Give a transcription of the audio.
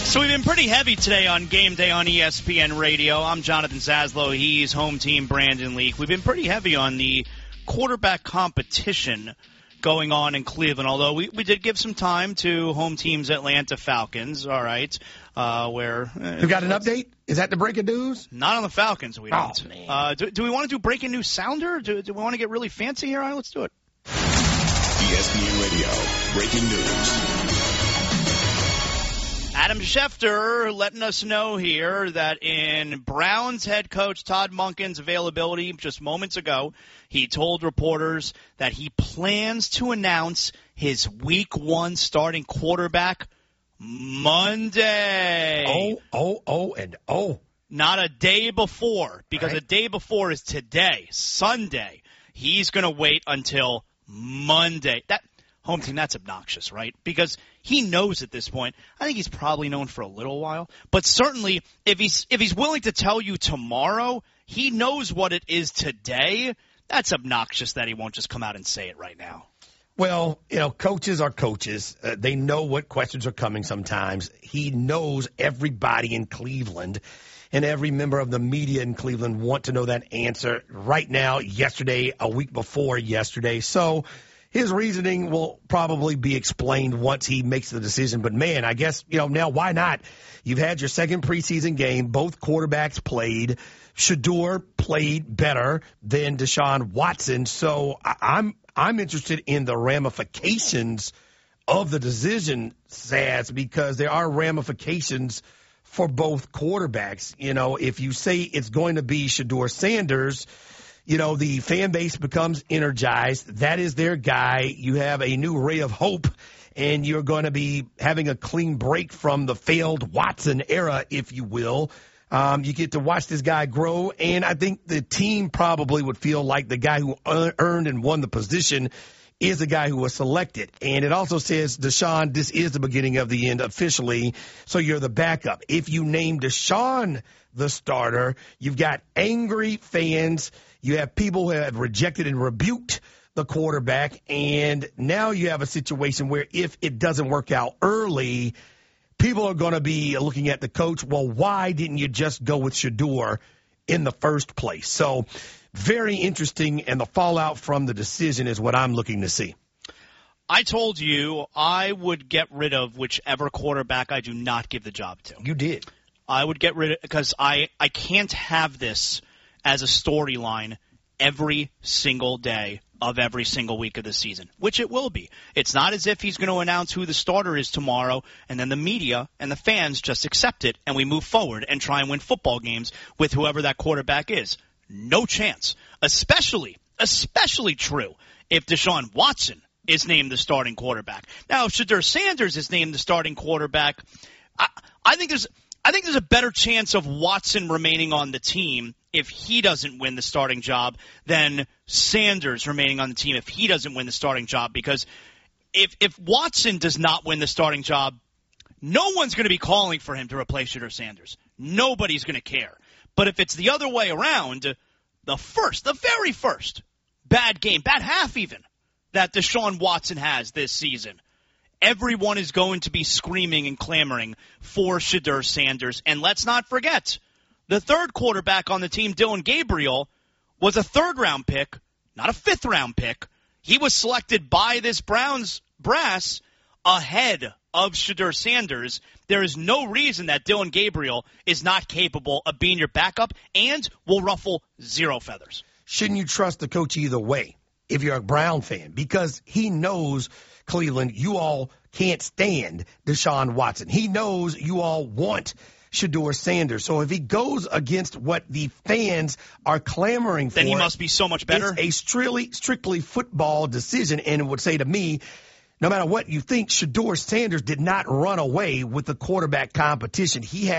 So we've been pretty heavy today on Game Day on ESPN Radio. I'm Jonathan Zaslow. He's home team Brandon Leak. We've been pretty heavy on the quarterback competition going on in Cleveland, although we did give some time to home team's Atlanta Falcons, all right, where... You got an update? Is that the breaking news? Not on the Falcons, we don't. Oh, man. Do we want to do breaking news sounder? Do we want to get really fancy here? All right, let's do it. ESPN Radio, breaking news. Adam Schefter letting us know here that in Browns head coach Todd Monken's availability just moments ago, he told reporters that he plans to announce his Week 1 starting quarterback Monday. Oh. Not a day before, because a day before is today, Sunday. He's going to wait until Monday. That home team, that's obnoxious, right? Because he knows at this point. I think he's probably known for a little while, but certainly if he's willing to tell you tomorrow, he knows what it is today. That's obnoxious that he won't just come out and say it right now. Well, coaches are coaches. They know what questions are coming sometimes. He knows everybody in Cleveland and every member of the media in Cleveland want to know that answer right now, yesterday, a week before yesterday. So his reasoning will probably be explained once he makes the decision. But, man, I guess, now why not? You've had your second preseason game. Both quarterbacks played. Shedeur played better than Deshaun Watson. So I'm interested in the ramifications of the decision, Saz, because there are ramifications for both quarterbacks. If you say it's going to be Shedeur Sanders, the fan base becomes energized. That is their guy. You have a new ray of hope, and you're going to be having a clean break from the failed Watson era, if you will. You get to watch this guy grow, and I think the team probably would feel like the guy who earned and won the position is the guy who was selected. And it also says, Deshaun, this is the beginning of the end officially, so you're the backup. If you name Deshaun the starter, you've got angry fans. You have people who have rejected and rebuked the quarterback, and now you have a situation where if it doesn't work out early, people are going to be looking at the coach, well, why didn't you just go with Shedeur in the first place? So very interesting, and the fallout from the decision is what I'm looking to see. I told you I would get rid of whichever quarterback I do not give the job to. You did. I would get rid of, because I can't have this as a storyline every single day of every single week of the season, which it will be. It's not as if he's going to announce who the starter is tomorrow, and then the media and the fans just accept it, and we move forward and try and win football games with whoever that quarterback is. No chance. Especially true if Deshaun Watson is named the starting quarterback. Now, if Shedeur Sanders is named the starting quarterback, I think there's a better chance of Watson remaining on the team if he doesn't win the starting job than Sanders remaining on the team if he doesn't win the starting job. Because if Watson does not win the starting job, no one's going to be calling for him to replace Shedeur Sanders. Nobody's going to care. But if it's the other way around, the very first bad game, bad half even, that Deshaun Watson has this season, everyone is going to be screaming and clamoring for Shedeur Sanders. And let's not forget, the third quarterback on the team, Dillon Gabriel, was a third-round pick, not a fifth-round pick. He was selected by this Browns brass ahead of Shedeur Sanders. There is no reason that Dillon Gabriel is not capable of being your backup and will ruffle zero feathers. Shouldn't you trust the coach either way if you're a Brown fan? Because he knows, Cleveland, you all can't stand Deshaun Watson. He knows you all want Shedeur Sanders. So if he goes against what the fans are clamoring for, then he must be so much better. It's a strictly football decision, and it would say to me, no matter what you think, Shedeur Sanders did not run away with the quarterback competition. He had